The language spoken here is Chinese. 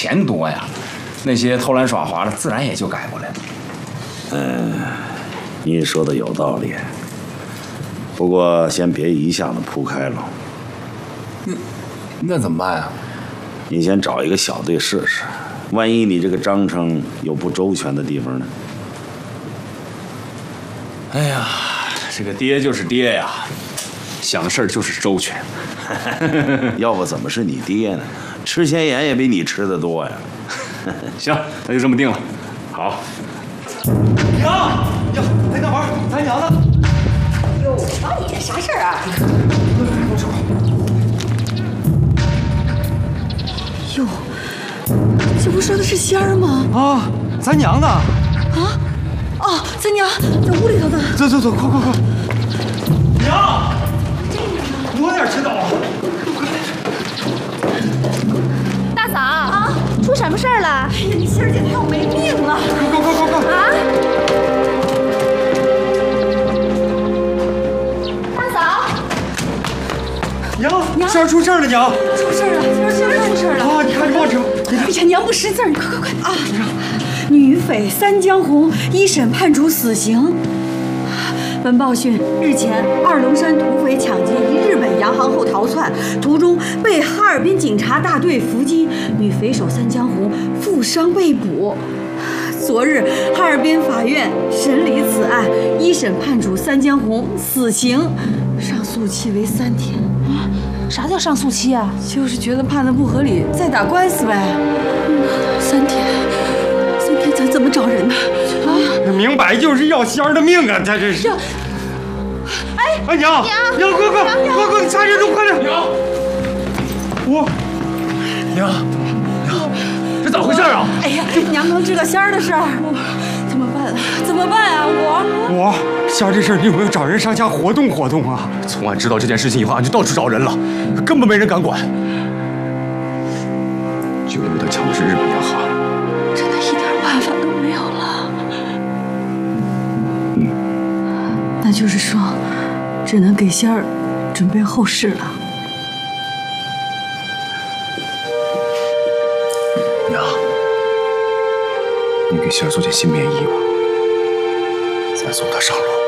钱多呀，那些偷懒耍滑的自然也就改过来了。 你说的有道理，不过先别一下子铺开了。 那怎么办呀？ 你先找一个小队试试，万一你这个章程有不周全的地方呢？ 哎呀，这个爹就是爹呀，想事儿就是周全。 要不怎么是你爹呢？吃咸盐也比你吃的多呀。 行，那就这么定了。好。 娘，娘，在干嘛？咱娘呢？ 哟，老爷啥事儿啊？ 哟，这不说的是仙儿吗？ 啊，咱娘呢？ 啊，哦，咱娘在屋里头呢。 走走走，快快快！娘，我哪知道啊？ 大嫂啊，出什么事儿了？ 哎呀，你仙儿姐她要没命了！ 快快快快快！ 啊！大嫂， 娘，仙儿出事儿了，娘！ 出事儿了，仙儿出事儿了！ 啊，你看这报纸， 哎呀，娘不识字儿，你快快快啊！女匪三江红一审判处死刑。本报讯，日前二龙山土匪抢劫一日本洋行后逃窜，途中被哈尔滨警察大队伏击，女匪首三江红负伤被捕。昨日哈尔滨法院审理此案，一审判处三江红死刑，上诉期为3天。 啥叫上诉期啊？ 就是觉得判的不合理，再打官司呗。3天咱怎么找人呢？啊， 明摆就是要仙儿的命啊！他这是。哎，娘，快快，掐人都快点！娘，娘，这咋回事啊？ 哎呀，娘能知道仙儿的事儿，怎么办啊？怎么办啊？ 我仙儿这事儿，你有没有找人上家活动活动啊？ 从俺知道这件事情以后，俺就到处找人了，根本没人敢管。就因为他抢的是日本洋行， 真的一点办法都没有了。那就是说，只能给仙儿准备后事了。 娘，你给仙儿做件新棉衣吧，再送她上路。